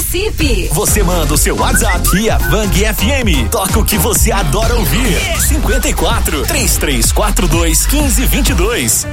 Participe! Você manda o seu WhatsApp e a Vang FM toca o que você adora ouvir. 54-3342-1522.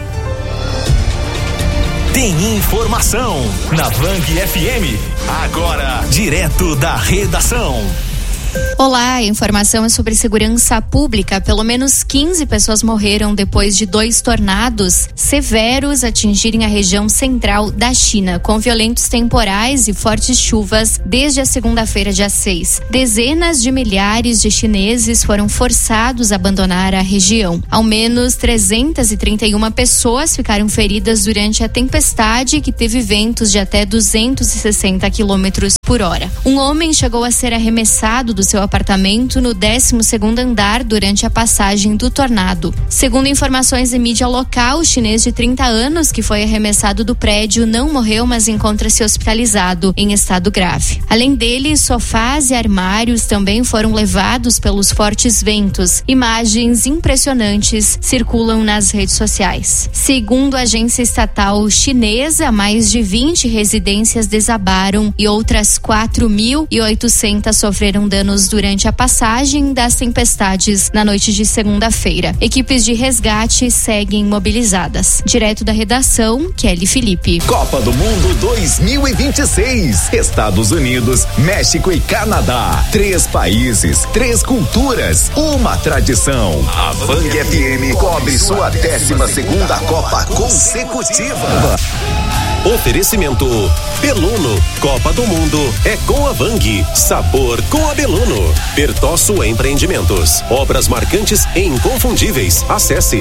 Tem informação na Vang FM. Agora, direto da redação. Olá, a informação é sobre segurança pública. Pelo menos 15 pessoas morreram depois de 2 tornados severos atingirem a região central da China, com violentos temporais e fortes chuvas desde a segunda-feira, dia 6. Dezenas de milhares de chineses foram forçados a abandonar a região. Ao menos 331 pessoas ficaram feridas durante a tempestade, que teve ventos de até 260 quilômetros por hora. Um homem chegou a ser arremessado do seu apartamento no 12º andar durante a passagem do tornado. Segundo informações de mídia local, o chinês de 30 anos que foi arremessado do prédio não morreu, mas encontra-se hospitalizado em estado grave. Além dele, sofás e armários também foram levados pelos fortes ventos. Imagens impressionantes circulam nas redes sociais. Segundo a agência estatal chinesa, mais de 20 residências desabaram e outras 4.800 sofreram danos durante a passagem das tempestades na noite de segunda-feira. Equipes de resgate seguem mobilizadas. Direto da redação, Kelly Felipe. Copa do Mundo 2026. Estados Unidos, México e Canadá. 3 países, 3 culturas, uma tradição. A Vang FM cobre sua 12ª Copa consecutiva. Oferecimento Beluno, Copa do Mundo é com a Vang, sabor com a Beluno. Bertosso Empreendimentos, obras marcantes e inconfundíveis. Acesse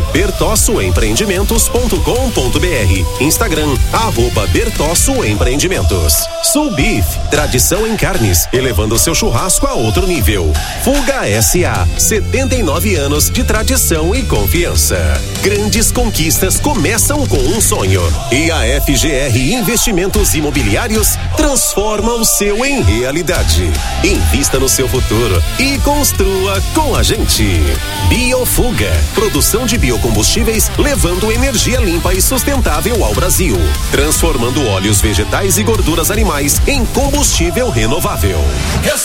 bertossoempreendimentos.com.br. Instagram @Bertosso Empreendimentos. Soul Beef, tradição em carnes, elevando seu churrasco a outro nível. Fuga SA, 79 anos de tradição e confiança. Grandes conquistas começam com um sonho. E a FGR Investimentos Imobiliários transforma o seu em realidade. Invista no seu futuro e construa com a gente. Biofuga, produção de biocombustíveis levando energia limpa e sustentável ao Brasil, transformando óleos vegetais e gorduras animais em combustível renovável.